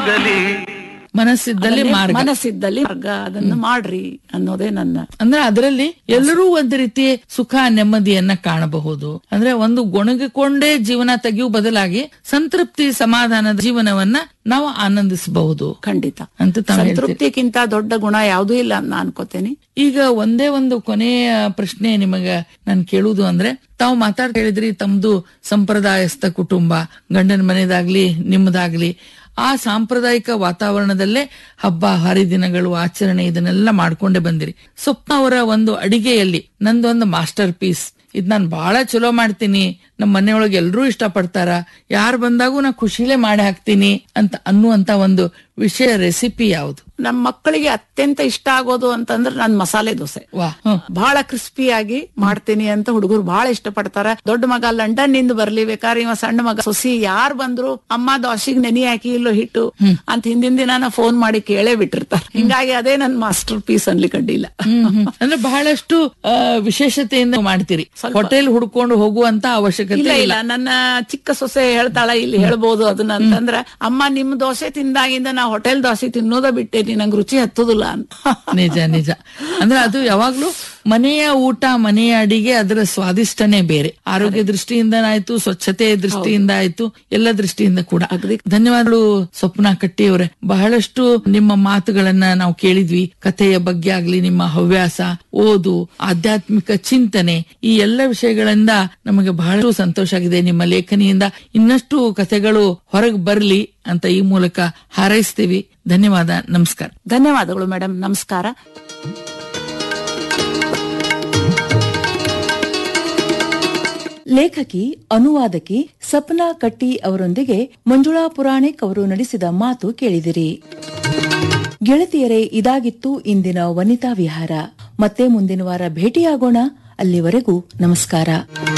ಆಗಲಿ. ಮನಸ್ಸಿದ್ದಲ್ಲಿ ಮಾರ್ಗ, ಮನಸ್ಸಿದ್ದಲ್ಲಿ ಮಾರ್ಗ, ಅದನ್ನು ಮಾಡ್ರಿ ಅನ್ನೋದೇ ನನ್ನ. ಅಂದ್ರೆ ಅದರಲ್ಲಿ ಎಲ್ಲರೂ ಒಂದು ರೀತಿ ಸುಖ ನೆಮ್ಮದಿಯನ್ನ ಕಾಣಬಹುದು. ಅಂದ್ರೆ ಒಂದು ಗೊಣಗಿಕೊಂಡೇ ಜೀವನ ತೆಗೆಯುವ ಬದಲಾಗಿ ಸಂತೃಪ್ತಿ ಸಮಾಧಾನದ ಜೀವನವನ್ನ ನಾವು ಆನಂದಿಸಬಹುದು. ಖಂಡಿತ ಅಂತ ಸಂತೃಪ್ತಿಗಿಂತ ದೊಡ್ಡ ಗುಣ ಯಾವುದೂ ಇಲ್ಲ ಅಂತ ಅನ್ಕೋತೇನೆ. ಈಗ ಒಂದೇ ಒಂದು ಕೊನೆಯ ಪ್ರಶ್ನೆ ನಿಮಗ ನಾನು ಕೇಳುವುದು ಅಂದ್ರೆ, ತಾವು ಮಾತಾಡ್ತಾ ಹೇಳಿದ್ರಿ ತಮ್ದು ಸಂಪ್ರದಾಯಸ್ಥ ಕುಟುಂಬ, ಗಂಡನ ಮನೆದಾಗ್ಲಿ ನಿಮ್ಮದಾಗ್ಲಿ ಆ ಸಾಂಪ್ರದಾಯಿಕ ವಾತಾವರಣದಲ್ಲೇ ಹಬ್ಬ ಹರಿದಿನಗಳು ಆಚರಣೆ ಇದನ್ನೆಲ್ಲ ಮಾಡ್ಕೊಂಡೆ ಬಂದಿರಿ. ಸ್ವಪ್ನ ಅವರ ಒಂದು ಅಡಿಗೆಯಲ್ಲಿ ನಂದೊಂದು ಮಾಸ್ಟರ್ ಪೀಸ್, ಇದ್ ನಾನ್ ಬಹಳ ಚಲೋ ಮಾಡ್ತೀನಿ, ನಮ್ಮ ಮನೆಯೊಳಗೆ ಎಲ್ರೂ ಇಷ್ಟ ಪಡ್ತಾರ, ಯಾರು ಬಂದಾಗೂ ನಾ ಖುಷಿಲೇ ಮಾಡಿ ಹಾಕ್ತೀನಿ ಅಂತ ಅನ್ನುವಂತ ಒಂದು ವಿಷಯ ರೆಸಿಪಿ ಯಾವುದು? ನಮ್ಮ ಮಕ್ಕಳಿಗೆ ಅತ್ಯಂತ ಇಷ್ಟ ಆಗೋದು ಅಂತಂದ್ರೆ ನನ್ ಮಸಾಲೆ ದೋಸೆ. ಬಹಳ ಕ್ರಿಸ್ಪಿಯಾಗಿ ಮಾಡ್ತೀನಿ ಅಂತ ಹುಡುಗರು ಬಹಳ ಇಷ್ಟ ಪಡ್ತಾರ. ದೊಡ್ಡ ಮಗ ಲಂಡನ್ ನಿಂದ ಬರ್ಲಿ, ಬೇಕಾದ್ರೆ ಇವ ಸಣ್ಣ ಮಗ ಸೊಸಿ ಯಾರು ಬಂದ್ರು ಅಮ್ಮ ದೋಸೆಗೆ ನೆನೆ ಹಾಕಿ ಇಲ್ಲೋ ಹಿಟ್ಟು ಅಂತ ಹಿಂದಿನ ದಿನ ಫೋನ್ ಮಾಡಿ ಕೇಳೇ ಬಿಟ್ಟಿರ್ತಾರೆ. ಹಿಂಗಾಗಿ ಅದೇ ನನ್ ಮಾಸ್ಟರ್ ಪೀಸ್ ಅನ್ಲಿ ಕಂಡಿಲ್ಲ. ಅಂದ್ರೆ ಬಹಳಷ್ಟು ವಿಶೇಷತೆಯಿಂದ ಮಾಡ್ತೀರಿ, ಹೋಟೆಲ್ ಹುಡ್ಕೊಂಡು ಹೋಗುವಂತ ಅವಶ್ಯಕತೆ ಇಲ್ಲ. ನನ್ನ ಚಿಕ್ಕ ಸೊಸೆ ಹೇಳ್ತಾಳ, ಇಲ್ಲಿ ಹೇಳ್ಬೋದು ಅದನ್ನ ಅಂತಂದ್ರ, ಅಮ್ಮ ನಿಮ್ ದೋಸೆ ತಿಂದಾಗಿಂದ ನಾ ಹೋಟೆಲ್ ದೋಸೆ ತಿನ್ನೋದ ಬಿಟ್ಟೇನಿ, ನಂಗೆ ರುಚಿ ಹತ್ತುದಿಲ್ಲ ಅಂತ. ನಿಜ ನಿಜ. ಅಂದ್ರೆ ಅದು ಯಾವಾಗ್ಲೂ ಮನೆಯ ಊಟ ಮನೆಯ ಅಡಿಗೆ ಅದರ ಸ್ವಾದಿಷ್ಟನೇ ಬೇರೆ. ಆರೋಗ್ಯ ದೃಷ್ಟಿಯಿಂದ ಆಯ್ತು, ಸ್ವಚ್ಛತೆ ದೃಷ್ಟಿಯಿಂದ ಆಯ್ತು, ಎಲ್ಲ ದೃಷ್ಟಿಯಿಂದ ಕೂಡ. ಧನ್ಯವಾದಗಳು ಸ್ವಪ್ನ ಕಟ್ಟಿಯವರೇ. ಬಹಳಷ್ಟು ನಿಮ್ಮ ಮಾತುಗಳನ್ನ ನಾವು ಕೇಳಿದ್ವಿ. ಕಥೆಯ ಬಗ್ಗೆ ಆಗ್ಲಿ, ನಿಮ್ಮ ಹವ್ಯಾಸ, ಓದು, ಆಧ್ಯಾತ್ಮಿಕ ಚಿಂತನೆ, ಈ ಎಲ್ಲ ವಿಷಯಗಳಿಂದ ನಮಗೆ ಬಹಳಷ್ಟು ಸಂತೋಷ ಆಗಿದೆ. ನಿಮ್ಮ ಲೇಖನಿಯಿಂದ ಇನ್ನಷ್ಟು ಕಥೆಗಳು ಹೊರಗೆ ಬರ್ಲಿ ಅಂತ ಈ ಮೂಲಕ ಹಾರೈಸ್ತೀವಿ. ಧನ್ಯವಾದ, ನಮಸ್ಕಾರ. ಧನ್ಯವಾದಗಳು ಮೇಡಮ್, ನಮಸ್ಕಾರ. ಲೇಖಕಿ, ಅನುವಾದಕಿ ಸಪ್ನಾ ಕಟ್ಟಿ ಅವರೊಂದಿಗೆ ಮಂಜುಳಾ ಪುರಾಣಿಕ್ ಅವರು ನಡೆಸಿದ ಮಾತು ಕೇಳಿದಿರಿ. ಗೆಳತಿಯರೇ, ಇದಾಗಿತ್ತು ಇಂದಿನ ವನಿತಾ ವಿಹಾರ. ಮತ್ತೆ ಮುಂದಿನ ವಾರ ಭೇಟಿಯಾಗೋಣ. ಅಲ್ಲಿವರೆಗೂ ನಮಸ್ಕಾರ.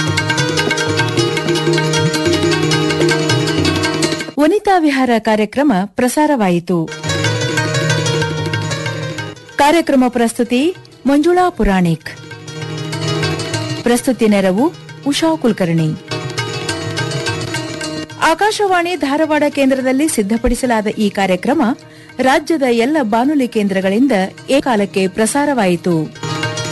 ವನಿತಾ ವಿಹಾರ ಕಾರ್ಯಕ್ರಮ ಪ್ರಸಾರವಾಯಿತು. ಕಾರ್ಯಕ್ರಮ ಪ್ರಸ್ತುತಿ ಮಂಜುಳಾ ಪುರಾಣಿಕ್. ಪ್ರಸ್ತುತಿ ನೆರವು ಉಷಾ ಕುಲಕರ್ಣಿ. ಆಕಾಶವಾಣಿ ಧಾರವಾಡ ಕೇಂದ್ರದಲ್ಲಿ ಸಿದ್ಧಪಡಿಸಲಾದ ಈ ಕಾರ್ಯಕ್ರಮ ರಾಜ್ಯದ ಎಲ್ಲ ಬಾನುಲಿ ಕೇಂದ್ರಗಳಿಂದ ಏಕಾಲಕ್ಕೆ ಪ್ರಸಾರವಾಯಿತು.